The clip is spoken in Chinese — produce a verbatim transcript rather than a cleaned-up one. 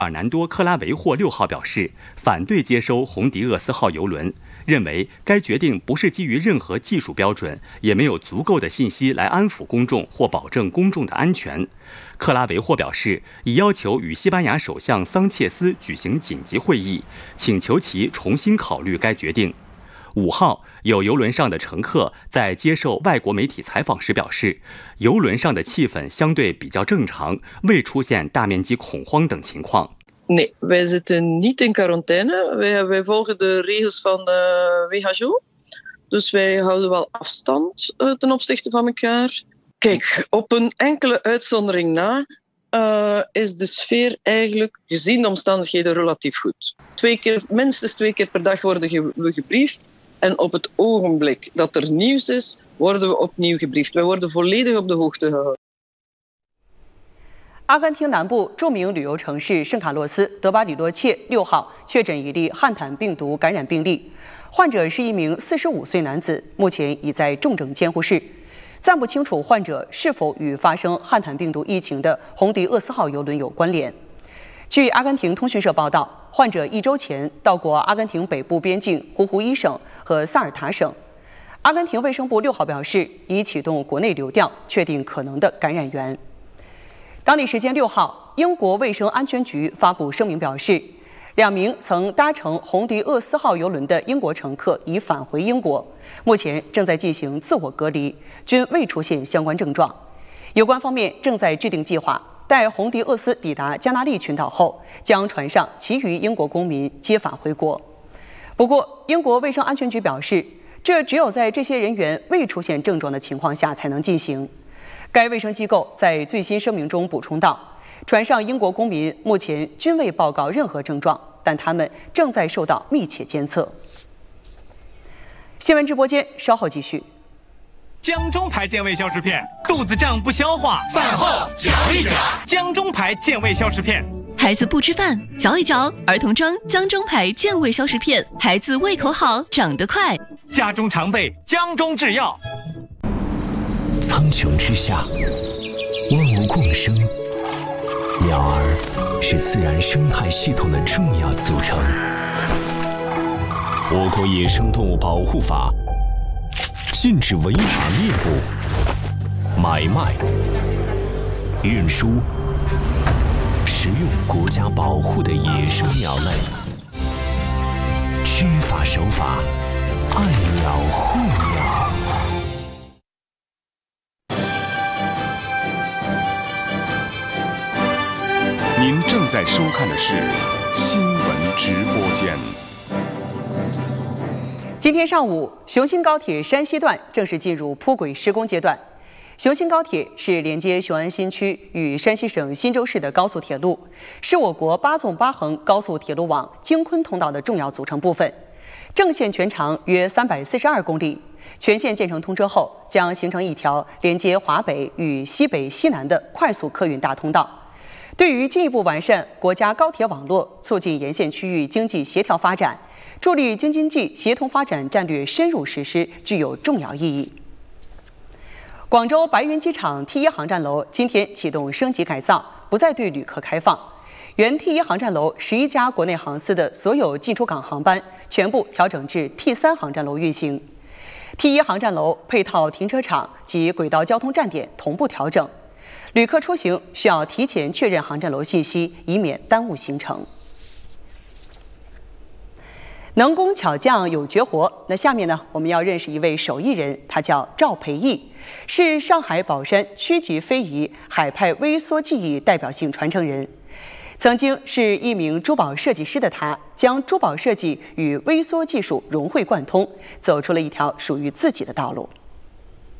尔南多·克拉维霍六号表示，反对接收红迪厄斯号邮轮，认为该决定不是基于任何技术标准，也没有足够的信息来安抚公众或保证公众的安全。克拉维霍表示，已要求与西班牙首相桑切斯举行紧急会议，请求其重新考虑该决定。五号，有邮轮上的乘客在接受外国媒体采访时表示，邮轮上的气氛相对比较正常，未出现大面积恐慌等情况。 Nee, wij zitten niet in quarantaine. Wij, wij volgen de regels van de W H O. Dus wij houden wel afstand uh, ten opzichte van elkaar. Kijk, op een enkele uitzondering na uh, is de sfeer eigenlijk, gezien de omstandigheden, relatief goed. Twee keer, minstens twee keer per dag worden ge, we gebriefd. En op het ogenblik dat er nieuws is, worden we opnieuw gebriefd. Wij worden volledig op de hoogte gehouden. 阿根廷南部著名旅游城市圣卡洛斯德巴里洛切六号确诊一例汉坦病毒感染病例，患者是一名四十五岁男子，目前已在重症监护室，暂不清楚患者是否与发生汉坦病毒疫情的红迪厄斯号邮轮有关联。据阿根廷通讯社报道，患者一周前到过阿根廷北部边境胡胡伊省和萨尔塔省。阿根廷卫生部六号表示，已启动国内流调，确定可能的感染源。当地时间六号，英国卫生安全局发布声明表示，两名曾搭乘红迪厄斯号邮轮的英国乘客已返回英国，目前正在进行自我隔离，均未出现相关症状。有关方面正在制定计划，待红迪厄斯抵达加那利群岛后，将船上其余英国公民接返回国。不过，英国卫生安全局表示，这只有在这些人员未出现症状的情况下才能进行。该卫生机构在最新声明中补充道，船上英国公民目前均未报告任何症状，但他们正在受到密切监测。新闻直播间稍后继续。 江中牌健胃消食片，肚子胀不消化，饭后嚼一嚼。江中牌健胃消食片， 孩子不吃饭，嚼一嚼。儿童装江中牌健胃消食片，孩子胃口好，长得快。 家中常备江中制药。 苍穹之下，万物共生，鸟儿是自然生态系统的重要组成。我国野生动物保护法禁止违法猎捕、买卖、运输、食用国家保护的野生鸟类。知法守法，爱鸟护鸟。 您正在收看的是新闻直播间。 今天上午，雄新高铁山西段正式进入铺轨施工阶段。雄新高铁是连接雄安新区与山西省忻州市的高速铁路，是我国八纵八横高速铁路网京昆通道的重要组成部分。正线全长约三百四十二公里，全线建成通车后，将形成一条连接华北与西北西南的快速客运大通道。对于进一步完善国家高铁网络，促进沿线区域经济协调发展，助力京津冀协同发展战略深入实施，具有重要意义。广州白云机场 T 一航站楼今天启动升级改造，不再对旅客开放。原 T 一航站楼十一家国内航司的所有进出港航班全部调整至 T 三航站楼运行。T 一航站楼配套停车场及轨道交通站点同步调整。旅客出行需要提前确认航站楼信息，以免耽误行程。能工巧匠有绝活，那下面呢，我们要认识一位手艺人，他叫赵培义，是上海宝山区级非遗海派微缩技艺代表性传承人。曾经是一名珠宝设计师的他，将珠宝设计与微缩技术融会贯通，走出了一条属于自己的道路。